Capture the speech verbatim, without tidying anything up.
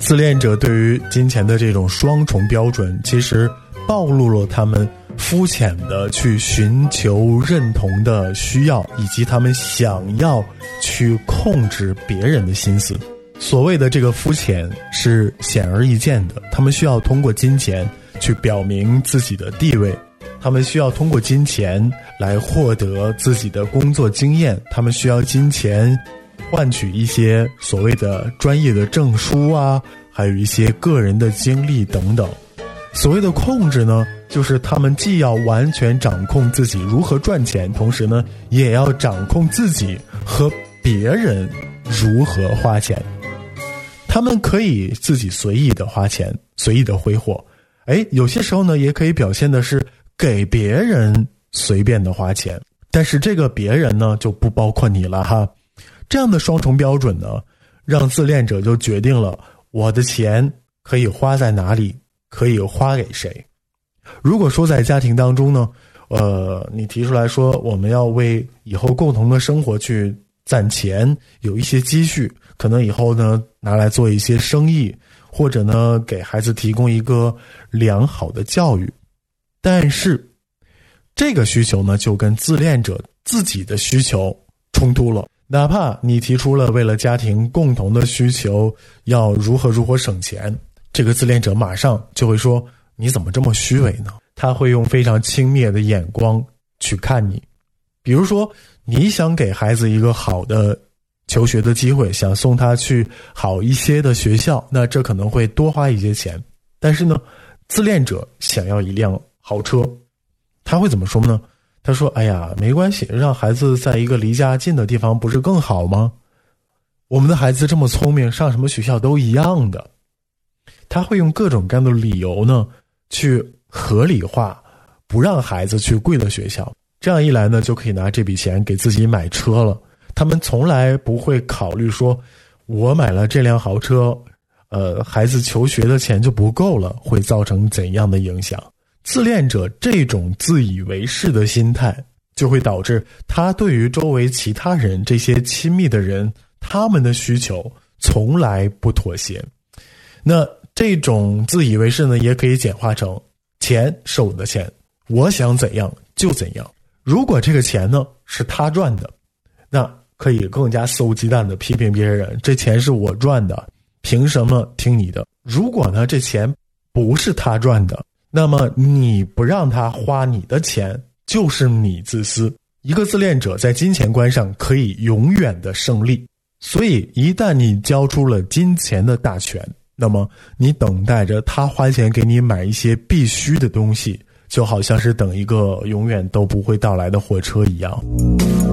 自恋者对于金钱的这种双重标准，其实暴露了他们肤浅的去寻求认同的需要，以及他们想要去控制别人的心思。所谓的这个肤浅是显而易见的，他们需要通过金钱去表明自己的地位，他们需要通过金钱来获得自己的工作经验，他们需要金钱换取一些所谓的专业的证书啊，还有一些个人的经历等等。所谓的控制呢，就是他们既要完全掌控自己如何赚钱，同时呢也要掌控自己和别人如何花钱。他们可以自己随意的花钱，随意的挥霍，哎，有些时候呢也可以表现的是给别人随便的花钱，但是这个别人呢就不包括你了哈。这样的双重标准呢，让自恋者就决定了我的钱可以花在哪里，可以花给谁。如果说在家庭当中呢，呃，你提出来说我们要为以后共同的生活去攒钱，有一些积蓄，可能以后呢拿来做一些生意，或者呢给孩子提供一个良好的教育。但是这个需求呢就跟自恋者自己的需求冲突了。哪怕你提出了为了家庭共同的需求要如何如何省钱，这个自恋者马上就会说你怎么这么虚伪呢？他会用非常轻蔑的眼光去看你。比如说你想给孩子一个好的求学的机会，想送他去好一些的学校，那这可能会多花一些钱。但是呢，自恋者想要一辆豪车，他会怎么说呢？他说哎呀没关系，让孩子在一个离家近的地方不是更好吗？我们的孩子这么聪明，上什么学校都一样的。他会用各种各样的理由呢去合理化不让孩子去贵的学校，这样一来呢就可以拿这笔钱给自己买车了。他们从来不会考虑说我买了这辆豪车，呃，孩子求学的钱就不够了，会造成怎样的影响。自恋者这种自以为是的心态，就会导致他对于周围其他人，这些亲密的人，他们的需求从来不妥协。那这种自以为是呢，也可以简化成钱是我的钱，我想怎样就怎样。如果这个钱呢是他赚的，那可以更加肆无忌惮的批评别人，这钱是我赚的，凭什么听你的？如果呢这钱不是他赚的，那么你不让他花你的钱，就是你自私。一个自恋者在金钱观上可以永远的胜利，所以一旦你交出了金钱的大权，那么你等待着他花钱给你买一些必须的东西，就好像是等一个永远都不会到来的火车一样。